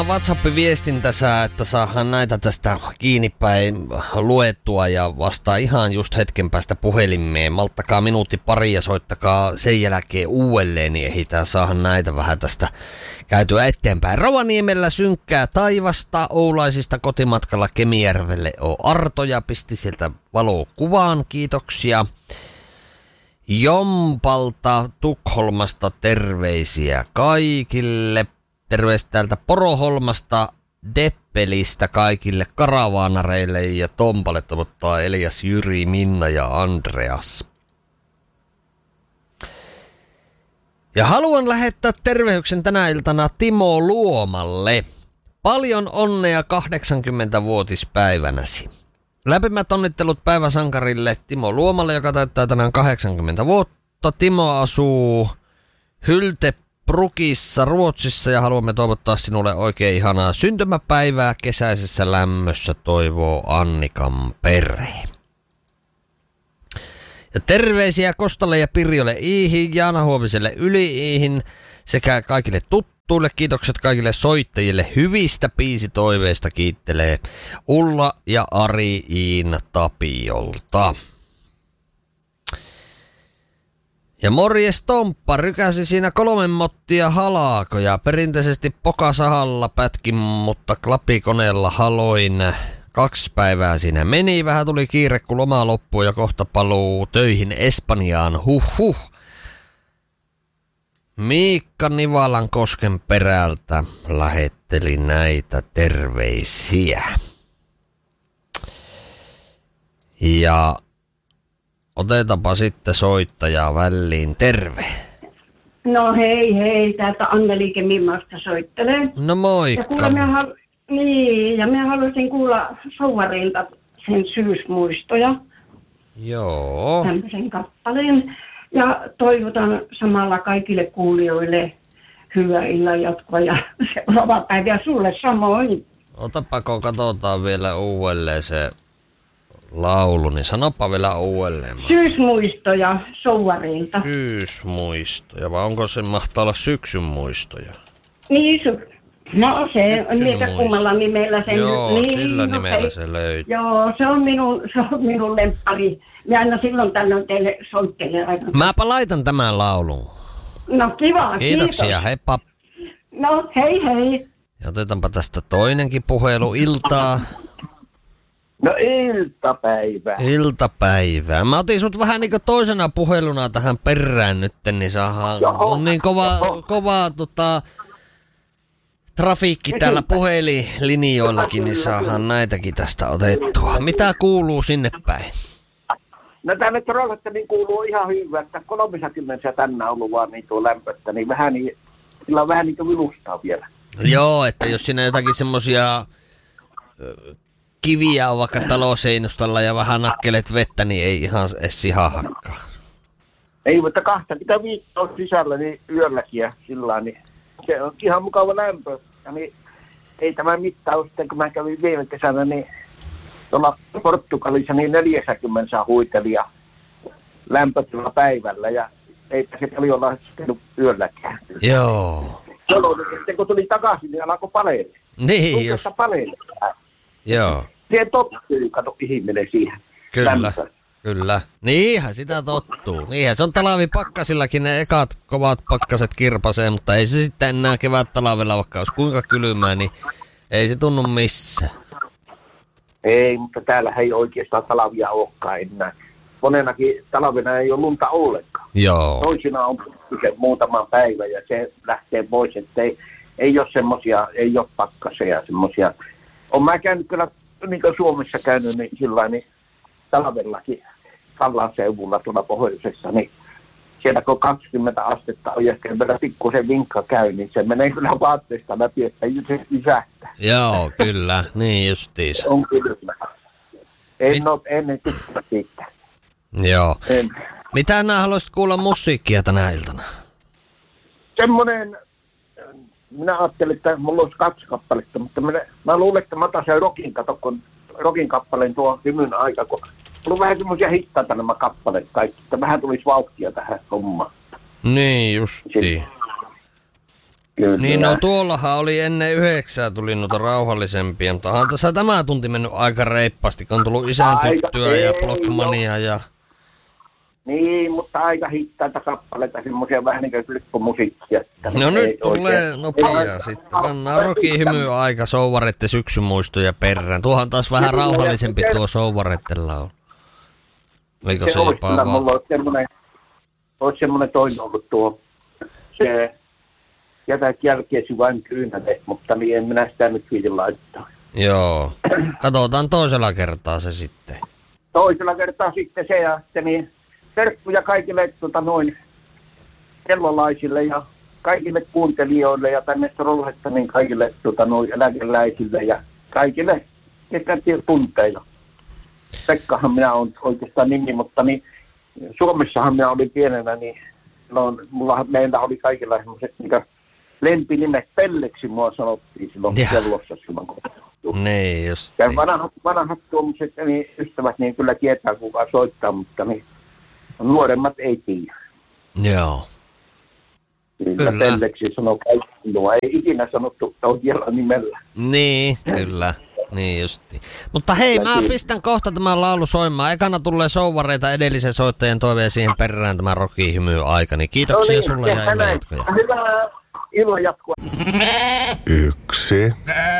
WhatsApp-viestintässä, että saadaan näitä tästä kiinni päin luettua ja vastaa ihan just hetken päästä puhelimeen. Malttakaa minuutti pari ja soittakaa sen jälkeen uudelleen, niin ehditään saada näitä vähän tästä käytyä eteenpäin. Rovaniemellä synkkää taivasta, Oulaisista kotimatkalla Kemijärvelle on Arto ja pisti sieltä valokuvaan, kiitoksia. Jompalta Tukholmasta terveisiä kaikille. Terveistä täältä Poroholmasta Deppelistä kaikille karavaanareille ja Tompalle toivottaa Elias, Jyri, Minna ja Andreas. Ja haluan lähettää tervehyksen tänä iltana Timo Luomalle. Paljon onnea 80-vuotispäivänäsi. Lämpimät onnittelut päiväsankarille Timo Luomalle, joka täyttää tänään 80 vuotta. Timo asuu Hyltebrukissa Ruotsissa ja haluamme toivottaa sinulle oikein ihanaa syntymäpäivää kesäisessä lämmössä, toivoo Annikan perhe. Ja terveisiä Kostalle ja Pirjolle Iihin, Jaana Huoviselle Yli-Iihin sekä kaikille tuttuille. Kiitokset kaikille soittajille hyvistä biisitoiveista, kiittelee Ulla ja Ari Iina Tapiolta. Ja morjes Tomppa, rykäsi siinä 3 mottia halaakoja. Perinteisesti pokasahalla pätkin, mutta klapikoneella haloin. 2 päivää siinä meni. Vähän tuli kiire, kun loma loppui ja kohta paluu töihin Espanjaan. Huh. Miikka Nivalan Kosken perältä lähetteli näitä terveisiä. Ja otetaanpa sitten soittajaa väliin. Terve. No hei, täältä Anneli Kemimasta soittelee. No moikka. Ja kuule, minä haluaisin kuulla Souvarilta sen syysmuistoja. Joo. Tämmöisen kappaleen. Ja toivotan samalla kaikille kuulijoille hyvää illan jatkoa ja seuraavaa päivää sulle samoin. Otapa, kun katsotaan vielä uudelleen se laulu, niin sanopa vielä uudelleen. Syysmuistoja Souvarilta. Syysmuistoja, vai onko se mahtaa olla syksyn muistoja? Niin, no se on niitä kummalla nimellä sen. Joo, niin, sillä nimellä se löytyy. Joo, se on minun lemppari. Minä aina silloin tällöin teille soittelen aina. Mäpä laitan tämän laulun. No kiva, Kiitoksia, kiitos. heippa. No hei. Ja otetaanpa tästä toinenkin puhelu. Iltaa. No Iltapäivää. Mä otin sut vähän niinku toisena puheluna tähän perään nytten, niin saadaan. On niin kova trafiikki täällä puhelinlinjoillakin, niin saadaan näitäkin tästä otettua. Mitä kuuluu sinne päin? No tänne Trollhättäniin kuuluu ihan hyvä, että 30 tänne on ollut vaan niin tuo lämpöttä, niin sillä on vähän niin kuin vilustaa vielä. Joo, että jos siinä jotakin semmosia kiviä on vaikka taloseinustalla ja vähän nakkelet vettä, niin ei ihan edes hakkaa. Ei, mutta 25 on sisällä niin yölläkin ja sillä niin se on ihan mukava lämpö. Ja niin, ei tämä mittaa, sitten kun mä kävin viime kesänä, niin tuolla Portugalissa niin 40 huitelia lämpötila päivällä ja eipä se paljon laskenut yölläkään. Joo. Sitten kun tuli takaisin, niin alkoi paleille. Niin just. Paleille. Joo. Siihen tottuu, kato ihminen siihen. Kyllä. Niinhän sitä tottuu. Niinhän se on talvipakkasillakin ne ekat kovat pakkaset kirpasee, mutta ei se sitten enää kevät talvella, vaikka olisi kuinka kylmää, niin ei se tunnu missään. Ei, mutta täällä ei oikeastaan talvia olekaan enää. Monenakin talvena ei ole lunta ollenkaan. Joo. Toisina on se muutama päivä ja se lähtee pois, että ei ole semmosia, ei ole pakkaseja semmosia. Olen mä käynyt kyllä, niin kuin Suomessa käynyt, niin sillain niin talvellakin Kallan seudulla tuolla pohjoisessa, niin siellä kun 20 astetta on ja vielä pikkusen vinkka käy, niin se menee kyllä vaatteesta läpi, että se lisähtää. Joo, kyllä, niin justiinsa. On kyllä. En tykkää siitä. Joo. Mitä nää haluaisit kuulla musiikkia tänä iltana? Semmoinen, minä ajattelin, että mulla olisi 2 kappaletta, mutta mä luulen, että mä otan sen rokin kappaleen tuo hymyn aika, kun mulla on vähän semmoisia hittaita nämä kappaleet kaikki, että vähän tulisi vauhtia tähän hommaan. Niin, justiin. Kyllä. Niin no tuollahan oli ennen 9 tuli noita rauhallisempia, mutta onhan tässä tämä tunti mennyt aika reippaasti, kun on tullut isän tyttöä ja Blockmania ja... Niin, mutta aika hittaita kappaleita, semmoisia vähän niin kuin flippumusiikkia. No nyt tulee nopea sitten. Pannaan Rocky-hymyä aika souvaretten syksymuistoja perään. Tuohan taas vähän rauhallisempi tuo souvarettella on. Eikö se jopa vaan? Mulla olisi semmoinen toinen ollut tuo, se jätät jälkeesi vain kyynäle, mutta niin en minä sitä nyt viitin laittaa. Joo. Katsotaan toisella kertaa se sitten. Toisella kertaa sitten se ja sitten niin terkkuja kaikille noin kellolaisille ja kaikille kuuntelijoille ja tänne Trollhättanin kaikille noin eläkeläisille ja kaikille, ketkä tuntee. Pekkahan minä olen oikeastaan nimi, mutta niin Suomessahan minä olin pienenä, niin meillä oli kaikilla sellaiset niin lempinimet Pelleksi mua sanottiin silloin kellossa silloin kun. Niin just. Ja vanhat tuommoiset niin ystävät niin kyllä tietää kuka soittaa, mutta niin nuoremmat ei tiedä. Joo. Kyllä. Pelleksi sanoo kaikki, ei ikinä sanottu oikealla nimellä. Niin, kyllä. Niin justi. Mutta hei, mä pistän kohta tämän laulu soimaan. Ekana tulee souvareita edellisen soittajan toiveen siihen perään tämä Rocky-hymyyn aika. Niin kiitoksia no niin, sulle ja illan jatkoja. Hyvää illan jatkoa. 1,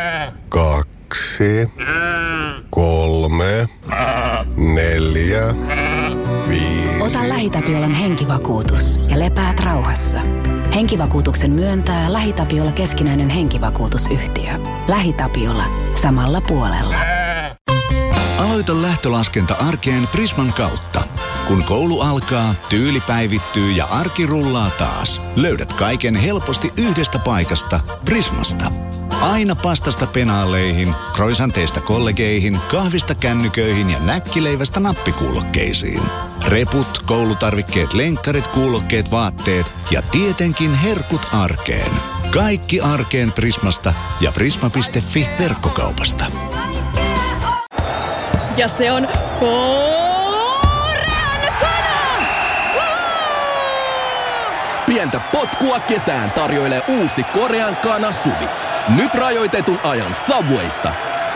2, 3, 4, 5. Ota LähiTapiolan henkivakuutus ja lepäät rauhassa. Henkivakuutuksen myöntää LähiTapiola keskinäinen henkivakuutusyhtiö. LähiTapiola. Samalla puolella. Aloita lähtölaskenta arkeen Prisman kautta. Kun koulu alkaa, tyyli päivittyy ja arki rullaa taas. Löydät kaiken helposti yhdestä paikasta, Prismasta. Aina pastasta penaaleihin, kroisanteista kollegeihin, kahvista kännyköihin ja näkkileivästä nappikuulokkeisiin. Reput, koulutarvikkeet, lenkkarit, kuulokkeet, vaatteet ja tietenkin herkut arkeen. Kaikki arkeen Prismasta ja prisma.fi verkkokaupasta. Ja se on Korean. Pientä potkua kesään tarjoilee uusi Korean kana Subi. Nyt rajoitetun ajan Subwaysta.